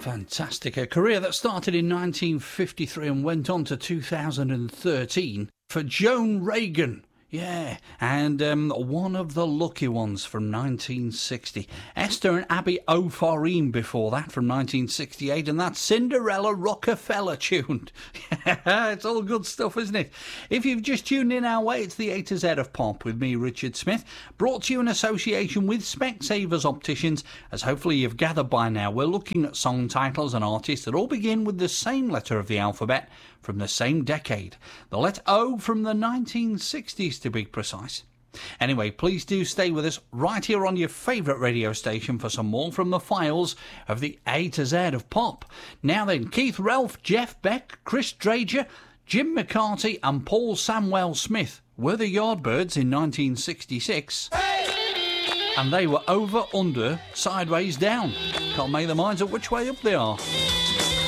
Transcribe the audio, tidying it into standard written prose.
Fantastic. A career that started in 1953 and went on to 2013 for Joan Reagan. Yeah, and one of the lucky ones from 1960. Esther and Abby O'Farreen before that from 1968, and that Cinderella Rockefeller tuned. It's all good stuff, isn't it? If you've just tuned in our way, it's the A to Z of Pop with me, Richard Smith, brought to you in association with Specsavers Opticians. As hopefully you've gathered by now, we're looking at song titles and artists that all begin with the same letter of the alphabet from the same decade. The letter O from the 1960s, to be precise. Anyway, please do stay with us right here on your favourite radio station for some more from the files of the A to Z of Pop. Now then, Keith Relf, Jeff Beck, Chris Drager, Jim McCarthy and Paul Samwell Smith were the Yardbirds in 1966. Hey! And they were over, under, sideways, down. Can't make their minds up which way up they are.